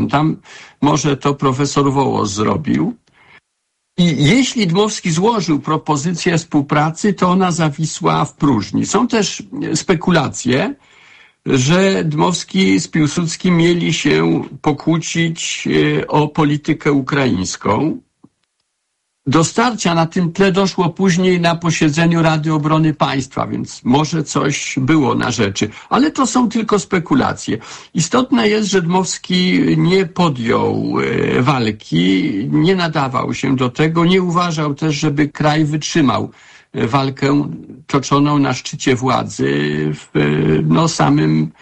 Tam może to profesor Wołos zrobił. I jeśli Dmowski złożył propozycję współpracy, to ona zawisła w próżni. Są też spekulacje, że Dmowski z Piłsudskim mieli się pokłócić o politykę ukraińską. Do starcia na tym tle doszło później na posiedzeniu Rady Obrony Państwa, więc może coś było na rzeczy. Ale to są tylko spekulacje. Istotne jest, że Dmowski nie podjął walki, nie nadawał się do tego, nie uważał też, żeby kraj wytrzymał walkę toczoną na szczycie władzy w samym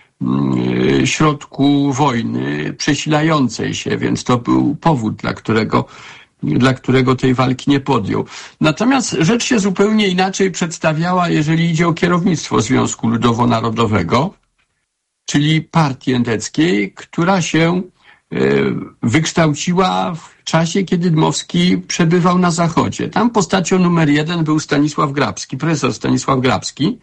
środku wojny przesilającej się, więc to był powód, dla którego tej walki nie podjął. Natomiast rzecz się zupełnie inaczej przedstawiała, jeżeli idzie o kierownictwo Związku Ludowo-Narodowego, czyli partii endeckiej, która się wykształciła w czasie, kiedy Dmowski przebywał na Zachodzie. Tam postacią numer 1 był Stanisław Grabski, profesor Stanisław Grabski,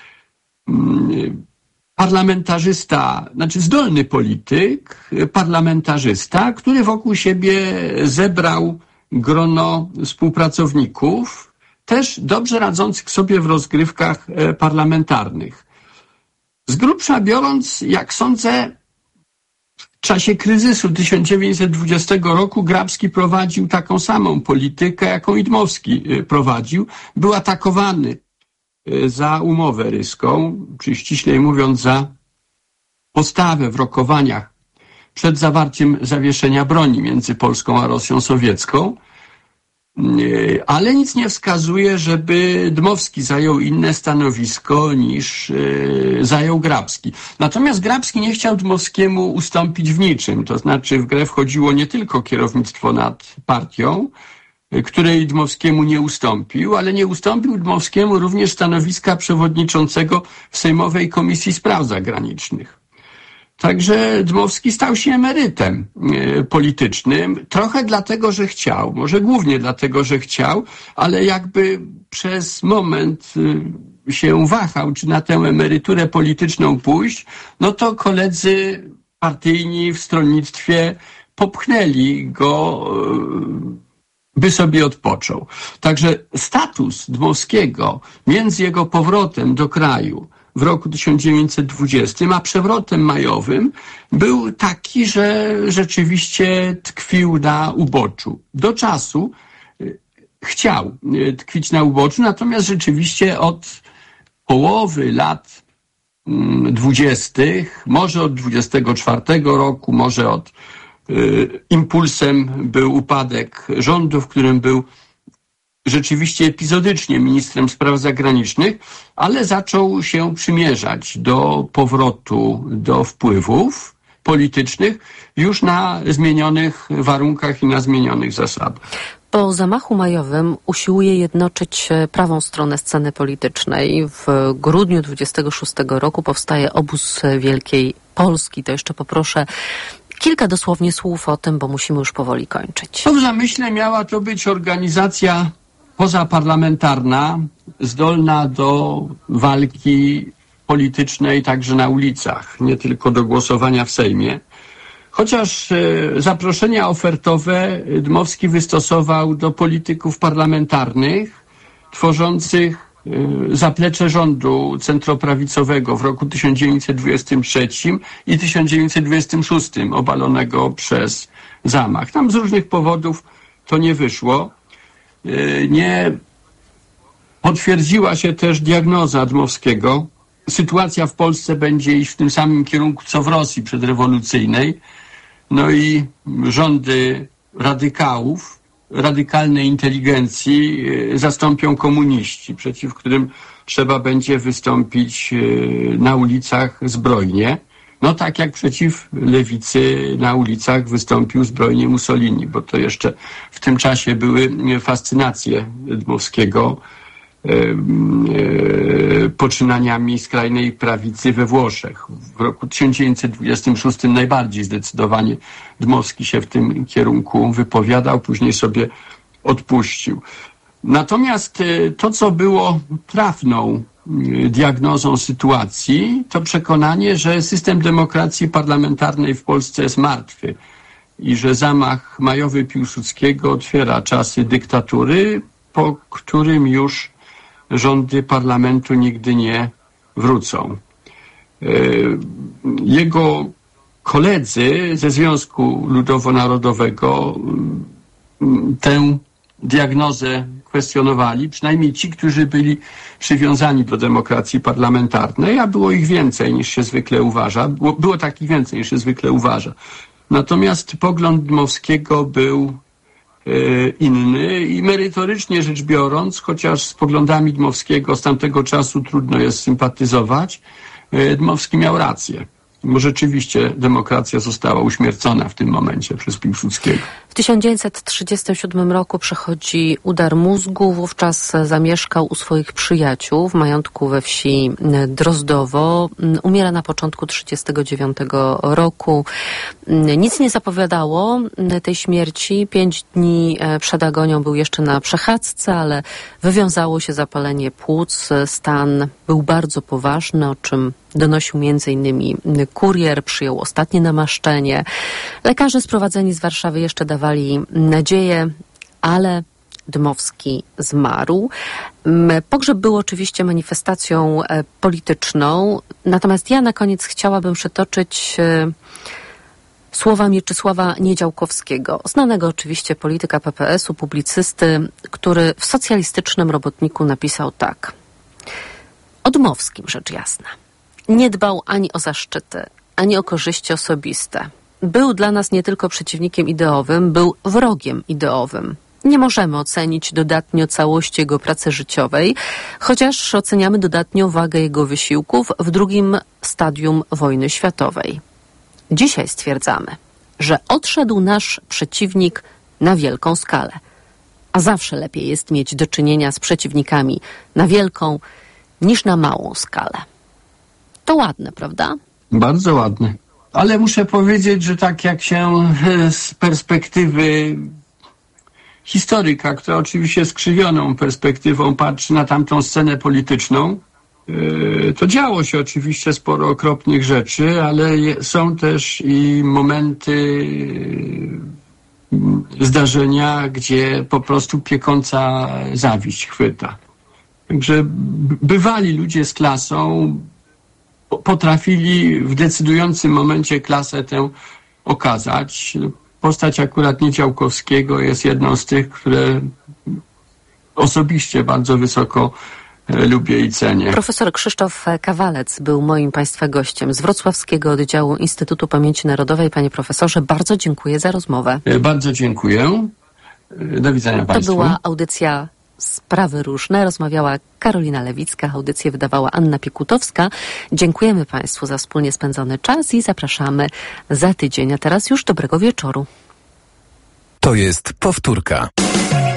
parlamentarzysta, znaczy zdolny polityk, parlamentarzysta, który wokół siebie zebrał grono współpracowników, też dobrze radzących sobie w rozgrywkach parlamentarnych. Z grubsza biorąc, jak sądzę, w czasie kryzysu 1920 roku Grabski prowadził taką samą politykę, jaką i Dmowski prowadził. Był atakowany za umowę ryską, czy ściślej mówiąc za postawę w rokowaniach przed zawarciem zawieszenia broni między Polską a Rosją sowiecką, ale nic nie wskazuje, żeby Dmowski zajął inne stanowisko niż zajął Grabski. Natomiast Grabski nie chciał Dmowskiemu ustąpić w niczym, to znaczy w grę wchodziło nie tylko kierownictwo nad partią, której Dmowskiemu nie ustąpił, ale nie ustąpił Dmowskiemu również stanowiska przewodniczącego w Sejmowej Komisji Spraw Zagranicznych. Także Dmowski stał się emerytem politycznym, trochę dlatego, że chciał, może głównie dlatego, że chciał, ale jakby przez moment się wahał, czy na tę emeryturę polityczną pójść, no to koledzy partyjni w stronnictwie popchnęli go, by sobie odpoczął. Także status Dmowskiego między jego powrotem do kraju w roku 1920, a przewrotem majowym był taki, że rzeczywiście tkwił na uboczu. Do czasu chciał tkwić na uboczu, natomiast rzeczywiście od połowy lat 20., może od 24 roku, może od impulsem był upadek rządu, w którym był rzeczywiście epizodycznie ministrem spraw zagranicznych, ale zaczął się przymierzać do powrotu do wpływów politycznych już na zmienionych warunkach i na zmienionych zasadach. Po zamachu majowym usiłuje jednoczyć prawą stronę sceny politycznej. W grudniu 26 roku powstaje Obóz Wielkiej Polski. To jeszcze poproszę kilka dosłownie słów o tym, bo musimy już powoli kończyć. W zamyśle miała to być organizacja pozaparlamentarna, zdolna do walki politycznej także na ulicach, nie tylko do głosowania w Sejmie. Chociaż zaproszenia ofertowe Dmowski wystosował do polityków parlamentarnych tworzących zaplecze rządu centroprawicowego w roku 1923 i 1926 obalonego przez zamach. Tam z różnych powodów to nie wyszło. Nie potwierdziła się też diagnoza Dmowskiego. Sytuacja w Polsce będzie iść w tym samym kierunku, co w Rosji przedrewolucyjnej. No i rządy radykałów, radykalnej inteligencji zastąpią komuniści, przeciw którym trzeba będzie wystąpić na ulicach zbrojnie. No tak jak przeciw lewicy na ulicach wystąpił zbrojnie Mussolini, bo to jeszcze w tym czasie były fascynacje Dmowskiego poczynaniami skrajnej prawicy we Włoszech. W roku 1926 najbardziej zdecydowanie Dmowski się w tym kierunku wypowiadał, później sobie odpuścił. Natomiast to, co było trafną diagnozą sytuacji, to przekonanie, że system demokracji parlamentarnej w Polsce jest martwy i że zamach majowy Piłsudskiego otwiera czasy dyktatury, po którym już rządy parlamentu nigdy nie wrócą. Jego koledzy ze Związku Ludowo-Narodowego tę diagnozę kwestionowali, przynajmniej ci, którzy byli przywiązani do demokracji parlamentarnej, a było ich więcej niż się zwykle uważa. Było takich więcej niż się zwykle uważa. Natomiast pogląd Dmowskiego był inny i merytorycznie rzecz biorąc, chociaż z poglądami Dmowskiego z tamtego czasu trudno jest sympatyzować, Dmowski miał rację. Bo rzeczywiście demokracja została uśmiercona w tym momencie przez Piłsudskiego. W 1937 roku przechodzi udar mózgu. Wówczas zamieszkał u swoich przyjaciół w majątku we wsi Drozdowo. Umiera na początku 1939 roku. Nic nie zapowiadało tej śmierci. 5 dni przed agonią był jeszcze na przechadzce, ale wywiązało się zapalenie płuc. Stan był bardzo poważny, o czym donosił m.in. kurier, przyjął ostatnie namaszczenie. Lekarze sprowadzeni z Warszawy jeszcze dawali nadzieję, ale Dmowski zmarł. Pogrzeb był oczywiście manifestacją polityczną, natomiast ja na koniec chciałabym przytoczyć słowa Mieczysława Niedziałkowskiego, znanego oczywiście polityka PPS-u, publicysty, który w Socjalistycznym Robotniku napisał tak. O Dmowskim rzecz jasna. Nie dbał ani o zaszczyty, ani o korzyści osobiste. Był dla nas nie tylko przeciwnikiem ideowym, był wrogiem ideowym. Nie możemy ocenić dodatnio całości jego pracy życiowej, chociaż oceniamy dodatnio wagę jego wysiłków w drugim stadium wojny światowej. Dzisiaj stwierdzamy, że odszedł nasz przeciwnik na wielką skalę, a zawsze lepiej jest mieć do czynienia z przeciwnikami na wielką niż na małą skalę. To ładne, prawda? Bardzo ładne. Ale muszę powiedzieć, że tak jak się z perspektywy historyka, która oczywiście skrzywioną perspektywą patrzy na tamtą scenę polityczną, to działo się oczywiście sporo okropnych rzeczy, ale są też i momenty, zdarzenia, gdzie po prostu piekąca zawiść chwyta. Także bywali ludzie z klasą, potrafili w decydującym momencie klasę tę okazać. Postać akurat Niedziałkowskiego jest jedną z tych, które osobiście bardzo wysoko lubię i cenię. Profesor Krzysztof Kawalec był moim Państwa gościem z Wrocławskiego Oddziału Instytutu Pamięci Narodowej. Panie profesorze, bardzo dziękuję za rozmowę. Bardzo dziękuję. Do widzenia Państwu. To była audycja Sprawy Różne. Rozmawiała Karolina Lewicka, audycję wydawała Anna Piekutowska. Dziękujemy Państwu za wspólnie spędzony czas i zapraszamy za tydzień. A teraz już dobrego wieczoru. To jest powtórka.